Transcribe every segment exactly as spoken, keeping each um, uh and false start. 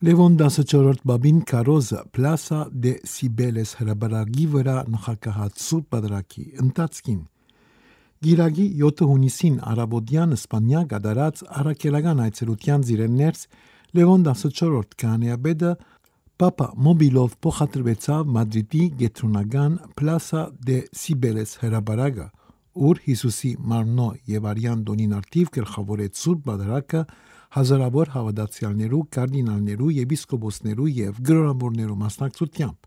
Լևոն տասնչորրորդ բաբին քարոզը Plaza de Cibeles հրաբարագի վրա նախակահած Սուրբ Պատարագի ընթացքին Գիրագի յոթ հունիսին արաբոդյան Իսպանիա գդարած առաքելական այցելության զիրեններս Լևոն տասնչորրորդ քահանայապետը Պապա Մոբիլով փոխադրվեցավ Մադրիդի գետրոնական Plaza de Cibeles հրաբարագը, ուր Հիսուսի մարմնո եւ արյան տոնին արդիվ գլխավորեց Սուրբ Պատարագը հազարավոր հավատացյալներու, կարդինալներու, եպիսկոպոսներու եւ գրորամորներու մասնակցությամբ։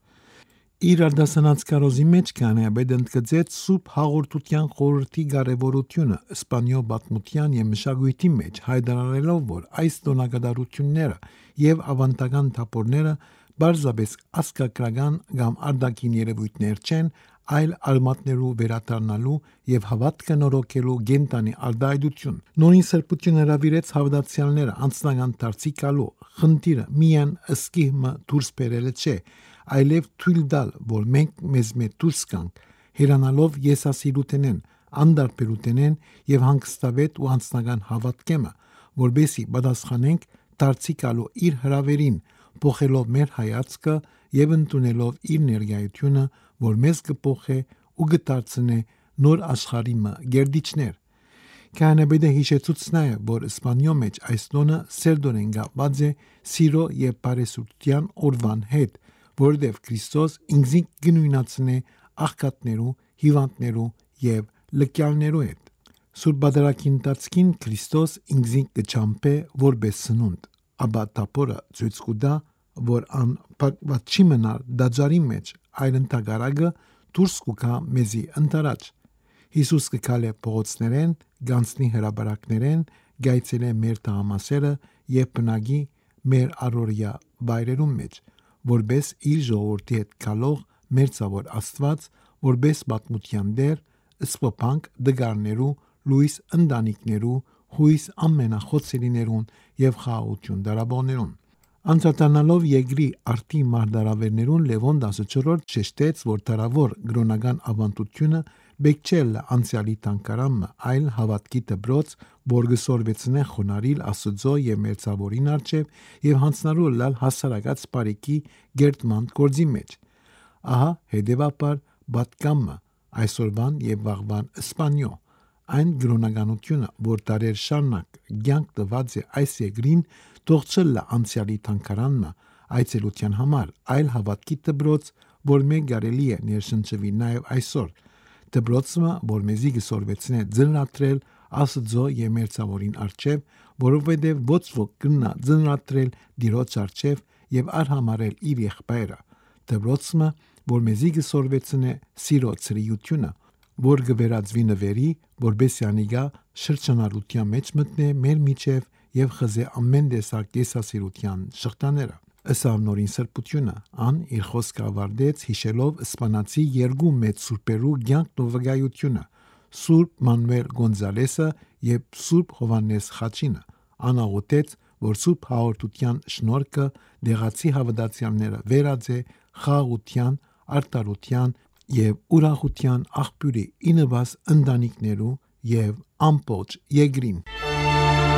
Իր արդասանած քարոզի մեջ քահանայապետը ընդգծեց Սուրբ հաղորդության խորհրդի կարևորությունը Իսպանիո պատմության եւ մշակույթի մեջ, հայտարարելով, որ այս տոնակատարությունները եւ ավանդական թափորները բարձրապես ասկակրական կամ արտաքին երևույթներ չեն, այլ արմատներու վերադառնալու եւ հավատքը նորոգելու գենտանի արտահայտություն։ Նորին սրբություն հրավիրեց հավատացյալները անձնական դարձիկալու խնդիրը միայն ըսկիհմը դուրս բերելը չէ, այլև թույլ տալ, որ մենք մեզ մեծ դուրս գանք, հերանալով եսասիրութենեն, անդարբերութենեն եւ հանգստավետ ու անձնական հավատքեմը, որբեսի պատասխանենք դարձիկալու իր հրավերին, փոխելով մեր հայացքը եւ ընդունելով իր ներկայությունը, որ մեզ կփոխե ու կդարձնե նոր աշխարհի մը գերդիչներ։ Քահանայապետը հիշեցուց նաեւ, որ Իսպանիո մեջ այս տոնը սերտորեն կապված է սիրո եւ բարեսրտության օրվան հետ, որովհետեւ Քրիստոս ինքնին կնույնացնե աղքատներու, հիվանդներու եւ լկյալներու հետ։ Սուրբ Պատարագի ընթացքին Քրիստոս ինքնին կչամփե որպես սնունդ, ապա տապորը ցույց կտա, որ ան փակված չի մնար դաջարի մեջ, այլ ընդհակառակը դուրս կգա մեզի ընտարաջ։ Հիսուս կգալե փողոցներեն, գանձնի հրաբարակներեն, գայցելե մեր տղամասերը եւ բնակի մեր առօրյա բայրերում մեջ, որբես իր ժողովրդի հետ գալող մերձավոր Աստված, որբես պատմության դեր, սփոփանք դգարներու, լույս ընտանիքներու, հույս ամենախոցելիներուն եւ խաղաղություն դարաբողներուն։ Անդրադառնալով Եգրի արտի մարդարավերներուն Լևոն տասնչորրորդ շեշտեց, որ դարավոր գրոնական ավանդությունը բեք չէ անցյալի տանկարամը, այլ հավատքի դբրոց, որ գսորվեցնե խոնարհիլ Աստծո եւ մերձավորին արչեւ եւ հանցնարու լալ հասարակած բարիկի գերտման գործի մեջ։ Ահա հետեւաբար բատկամը այսօրվան եւ վաղվան Իսպանիո այն գրոնականությունը, որ տարեր շարունակ ցանկ տված է այս եգրին, թողցել է անցյալի թանկարանը այցելության համար, այլ հավատքի դբրոց, որ մեկ կարելի է ներշնչվի նաև այսօր։ Դբրոցը, որ մեզի գսորվեցնե ձնրատրել Աստծո եւ մերձավորին արչեւ, որովհետեւ ոչ ոք կնա ձնրատրել Տիրոջ արչեւ եւ արհամարել իր եղբայրը։ Դբրոցը, որ մեզի գսորվեցնե սիրո ծրիությունը, որ գվերածվի նվերի, որբեսի անիգա շրջանառության մեջ մտնե մեր միջև եւ խզե ամեն տեսակ եսասիրության շղթաները։ Ըսավ նորին սրբությունը, ան իր խոսքը ավարտեց հիշելով իսպանացի երկու մեծ սուրբերու կյանքն ու վկայությունը՝ Սուրբ Մանուել Գոնզալեսը եւ Սուրբ Հովանես Խաչինը։ Ան աղոթեց, որ Սուրբ հաղորդության շնորհքը դեղացի հավատացյալները վերածե խաղաղության, արդարության եւ ուրախության աղբյուրի իննված ընտանիքներու եւ ամբողջ եգրին։